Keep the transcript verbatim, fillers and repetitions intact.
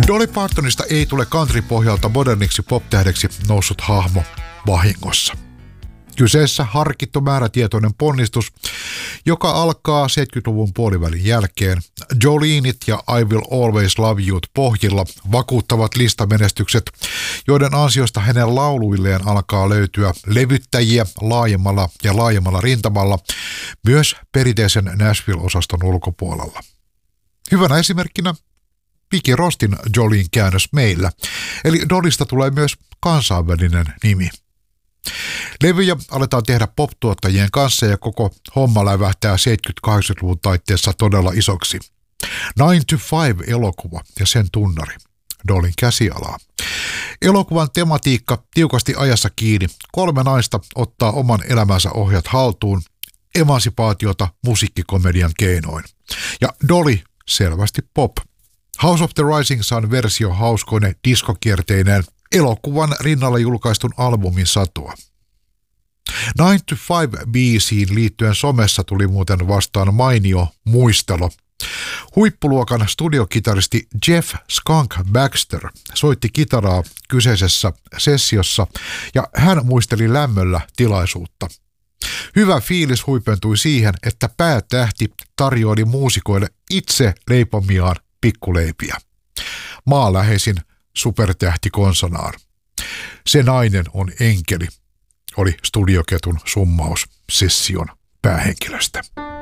Dolly Partonista ei tule country-pohjalta moderniksi pop-tähdeksi noussut hahmo vahingossa. Kyseessä harkittu määrätietoinen ponnistus, joka alkaa seitsemänkymmentäluvun puolivälin jälkeen. Joleneit ja I Will Always Love You't pohjilla vakuuttavat listamenestykset, joiden ansiosta hänen lauluilleen alkaa löytyä levyttäjiä laajemmalla ja laajemmalla rintamalla, myös perinteisen Nashville-osaston ulkopuolella. Hyvänä esimerkkinä Piki Rostin Jolien käännös meillä, eli Dollysta tulee myös kansainvälinen nimi. Levyjä aletaan tehdä pop-tuottajien kanssa ja koko homma lävähtää seitsemänkymmentä-kahdeksankymmentäluvun taitteessa todella isoksi. Nine to Five elokuva ja sen tunnari, Dollyn käsialaa. Elokuvan tematiikka tiukasti ajassa kiinni. Kolme naista ottaa oman elämänsä ohjat haltuun, emansipaatiota musiikkikomedian keinoin. Ja Dolly selvästi pop. House of the Rising Sun versio hauskoinen diskokierteineen elokuvan rinnalla julkaistun albumin satoa. Nine to Five biisiin liittyen somessa tuli muuten vastaan mainio muistelo. Huippuluokan studiokitaristi Jeff Skunk Baxter soitti kitaraa kyseisessä sessiossa ja hän muisteli lämmöllä tilaisuutta. Hyvä fiilis huipentui siihen, että päätähti tarjoili muusikoille itse leipomiaan pikkuleipiä. Maaläheisin supertähti konsanaan. Se nainen on enkeli, oli studioketun summaus session päähenkilöstä.